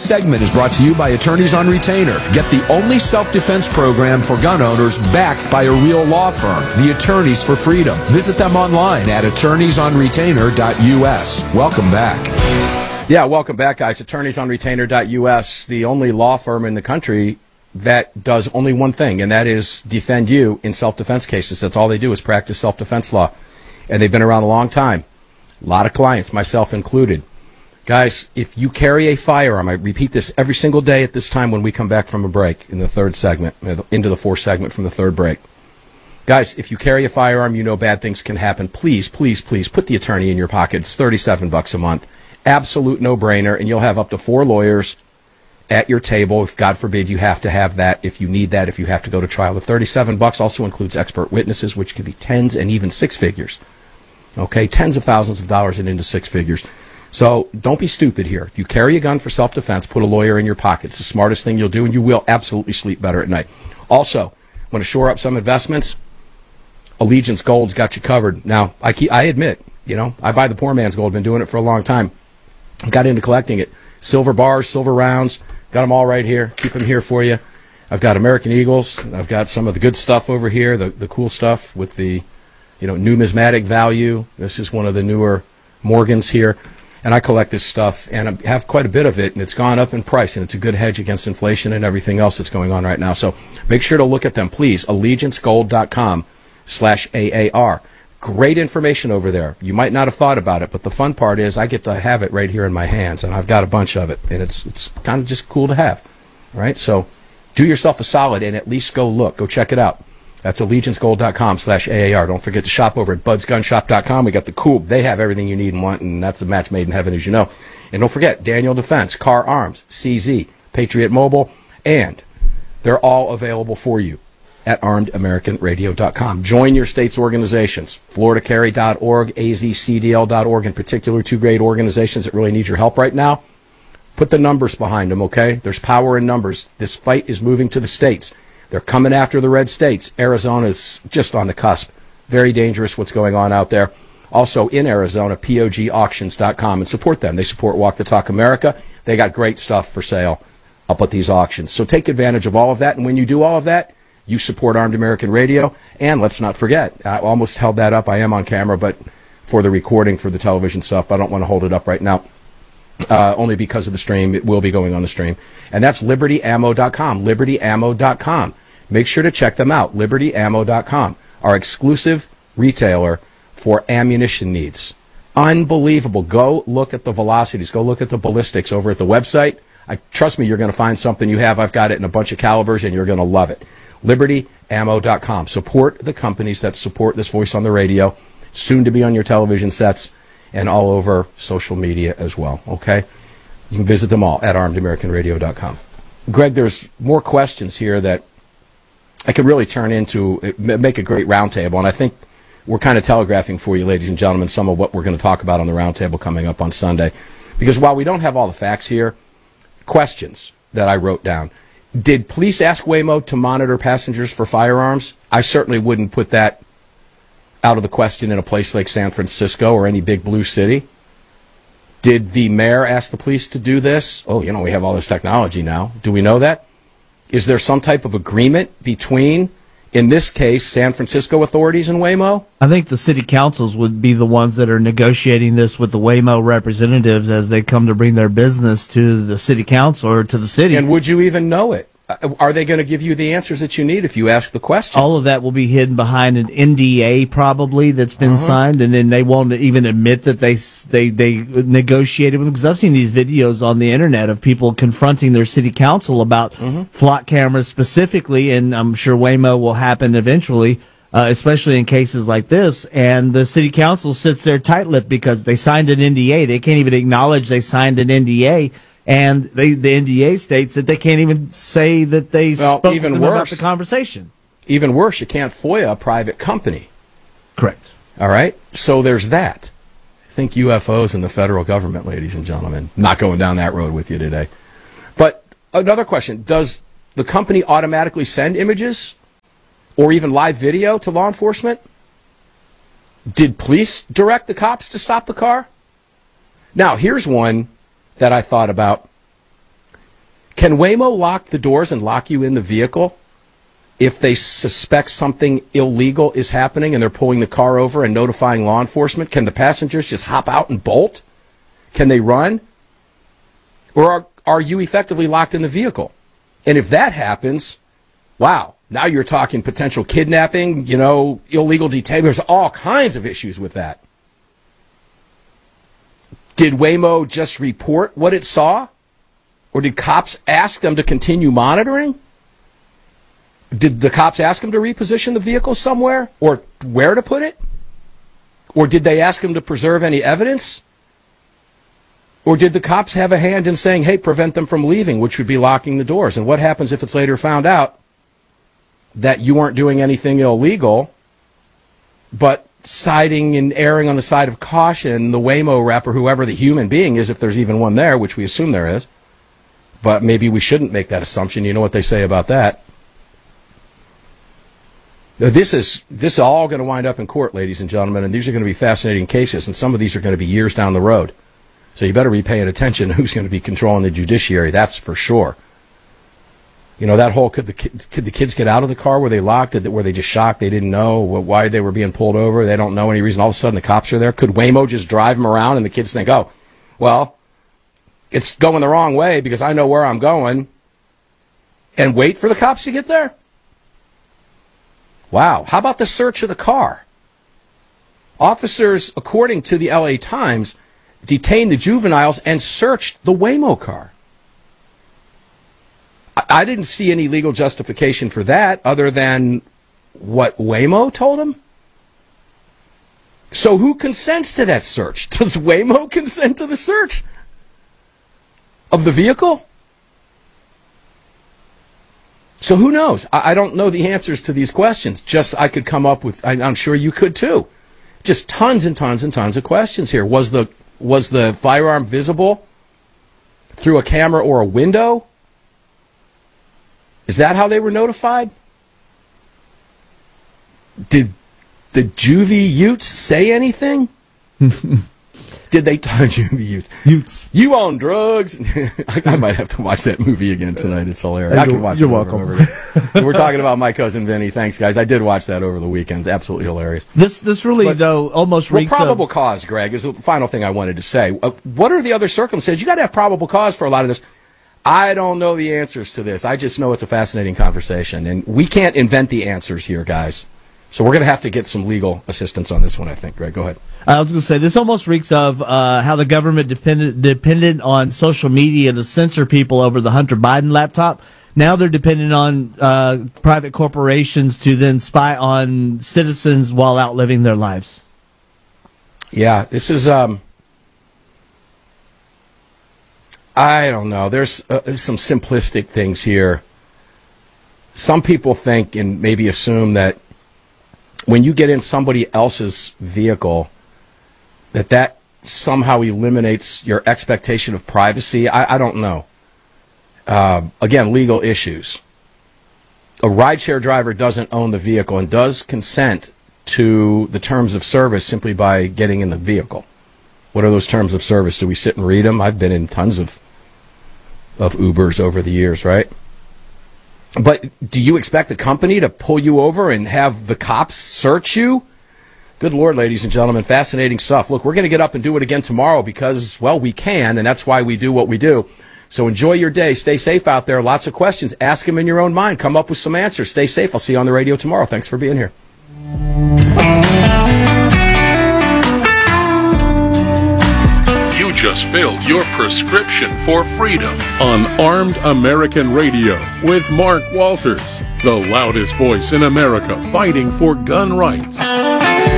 segment is brought to you by Attorneys on Retainer. Get the only self-defense program for gun owners backed by a real law firm, the Attorneys for Freedom. Visit them online at attorneysonretainer.us. Welcome back. Yeah, welcome back, guys. Attorneysonretainer.us, the only law firm in the country that does only one thing, and that is defend you in self-defense cases. That's all they do is practice self-defense law. And they've been around a long time. A lot of clients, myself included. Guys, if you carry a firearm, I repeat this every single day at this time when we come back from a break in the third segment, into the fourth segment from the third break. Guys, if you carry a firearm, you know bad things can happen. Please, please, please put the attorney in your pocket. It's $37 a month. Absolute no-brainer, and you'll have up to 4 lawyers at your table if, God forbid, you have to have that, if you need that, if you have to go to trial. The $37 also includes expert witnesses, which can be tens and even six figures. Okay, tens of thousands of dollars and into six figures. So don't be stupid here. If you carry a gun for self-defense, put a lawyer in your pocket. It's the smartest thing you'll do, and you will absolutely sleep better at night. Also, want to shore up some investments? Allegiance Gold's got you covered. Now, I admit, I buy the poor man's gold. Been doing it for a long time. Got into collecting it. Silver bars, silver rounds, got them all right here. Keep them here for you. I've got American Eagles. I've got some of the good stuff over here, the cool stuff with the, numismatic value. This is one of the newer Morgans here. And I collect this stuff, and I have quite a bit of it, and it's gone up in price, and it's a good hedge against inflation and everything else that's going on right now. So make sure to look at them, please. AllegianceGold.com/AAR. Great information over there. You might not have thought about it, but the fun part is I get to have it right here in my hands, and I've got a bunch of it, and it's kind of just cool to have. All right? So do yourself a solid and at least go look. Go check it out. That's AllegianceGold.com/AAR. Don't forget to shop over at BudsGunShop.com. We got the cool. They have everything you need and want, and that's a match made in heaven, as you know. And don't forget, Daniel Defense, Car Arms, CZ, Patriot Mobile, and they're all available for you at ArmedAmericanRadio.com. Join your state's organizations, FloridaCarry.org, AZCDL.org in particular, 2 great organizations that really need your help right now. Put the numbers behind them, okay? There's power in numbers. This fight is moving to the states. They're coming after the red states. Arizona's just on the cusp. Very dangerous what's going on out there. Also in Arizona, POGauctions.com, and support them. They support Walk the Talk America. They got great stuff for sale up at these auctions. So take advantage of all of that, and when you do all of that, you support Armed American Radio. And let's not forget, I almost held that up. I am on camera, but for the recording, for the television stuff, I don't want to hold it up right now. Only because of the stream. It will be going on the stream. And that's LibertyAmmo.com. LibertyAmmo.com. Make sure to check them out. LibertyAmmo.com. Our exclusive retailer for ammunition needs. Unbelievable. Go look at the velocities. Go look at the ballistics over at the website. Trust me, you're going to find something you have. I've got it in a bunch of calibers, and you're going to love it. LibertyAmmo.com. Support the companies that support this voice on the radio, soon to be on your television sets, and all over social media as well, okay? You can visit them all at ArmedAmericanRadio.com. Greg, there's more questions here that I could really turn into, make a great roundtable, and I think we're kind of telegraphing for you, ladies and gentlemen, some of what we're going to talk about on the roundtable coming up on Sunday. Because while we don't have all the facts here, questions that I wrote down. Did police ask Waymo to monitor passengers for firearms? I certainly wouldn't put that out of the question in a place like San Francisco or any big blue city. Did the mayor ask the police to do this? Oh, we have all this technology now. Do we know that? Is there some type of agreement between, in this case, San Francisco authorities and Waymo? I think the city councils would be the ones that are negotiating this with the Waymo representatives as they come to bring their business to the city council or to the city. And would you even know it? Are they going to give you the answers that you need if you ask the questions? All of that will be hidden behind an NDA probably that's been signed, and then they won't even admit that they negotiated with them. Because I've seen these videos on the internet of people confronting their city council about flock cameras specifically, and I'm sure Waymo will happen eventually, especially in cases like this. And the city council sits there tight-lipped because they signed an NDA. They can't even acknowledge they signed an NDA. And the NDA states that they can't even say that they spoke to them about the conversation. Even worse, you can't FOIA a private company. Correct. All right? So there's that. Think UFOs and the federal government, ladies and gentlemen. Not going down that road with you today. But another question. Does the company automatically send images or even live video to law enforcement? Did police direct the cops to stop the car? Now, here's one that I thought about. Can Waymo lock the doors and lock you in the vehicle if they suspect something illegal is happening and they're pulling the car over and notifying law enforcement? Can the passengers just hop out and bolt? Can they run? Or are you effectively locked in the vehicle? And if that happens, wow, now you're talking potential kidnapping, illegal detention. There's all kinds of issues with that. Did Waymo just report what it saw? Or did cops ask them to continue monitoring? Did the cops ask them to reposition the vehicle somewhere? Or where to put it? Or did they ask them to preserve any evidence? Or did the cops have a hand in saying, hey, prevent them from leaving, which would be locking the doors? And what happens if it's later found out that you weren't doing anything illegal, but siding and erring on the side of caution, the Waymo rep or whoever the human being is, if there's even one there, which we assume there is, but maybe we shouldn't make that assumption. You know what they say about that. This is all going to wind up in court, ladies and gentlemen, and these are going to be fascinating cases, and some of these are going to be years down the road. So you better be paying attention to who's going to be controlling the judiciary, that's for sure. That whole, could the kids get out of the car? Were they locked? Were they just shocked? They didn't know why they were being pulled over. They don't know any reason. All of a sudden the cops are there. Could Waymo just drive them around and the kids think, oh, well, it's going the wrong way because I know where I'm going, and wait for the cops to get there? Wow. How about the search of the car? Officers, according to the LA Times, detained the juveniles and searched the Waymo car. I didn't see any legal justification for that other than what Waymo told them. So who consents to that search? Does Waymo consent to the search of the vehicle? So who knows? I don't know the answers to these questions. Just I could come up with, I'm sure you could too. Just tons and tons and tons of questions here. Was the firearm visible through a camera or a window? Is that how they were notified? Did the juvie Utes say anything? Did they touch you? Utes. You on drugs? I might have to watch that movie again tonight. It's hilarious. I can watch it. You're welcome. We're talking about My Cousin Vinny. Thanks, guys. I did watch that over the weekend. It's absolutely hilarious. This really, though, almost reeks probable cause, Greg, is the final thing I wanted to say. What are the other circumstances? You got to have probable cause for a lot of this. I don't know the answers to this. I just know it's a fascinating conversation, and we can't invent the answers here, guys. So we're going to have to get some legal assistance on this one, I think. Greg, go ahead. I was going to say, this almost reeks of how the government depended on social media to censor people over the Hunter Biden laptop. Now they're dependent on private corporations to then spy on citizens while outliving their lives. Yeah, this is... I don't know. There's some simplistic things here. Some people think and maybe assume that when you get in somebody else's vehicle, that somehow eliminates your expectation of privacy. I don't know. Again, legal issues. A rideshare driver doesn't own the vehicle and does consent to the terms of service simply by getting in the vehicle. What are those terms of service? Do we sit and read them? I've been in tons of Ubers over the years, right? But do you expect a company to pull you over and have the cops search you? Good Lord, ladies and gentlemen, fascinating stuff. Look, we're going to get up and do it again tomorrow because, well, we can, and that's why we do what we do. So enjoy your day. Stay safe out there. Lots of questions. Ask them in your own mind. Come up with some answers. Stay safe. I'll see you on the radio tomorrow. Thanks for being here. You just filled your prescription for freedom on Armed American Radio with Mark Walters, the loudest voice in America fighting for gun rights.